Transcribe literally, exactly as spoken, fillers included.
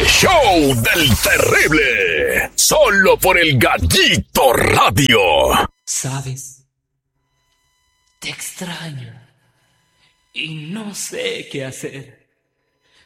Show del Terrible, solo por el Gallito Radio. ¿Sabes? Te extraño y no sé qué hacer.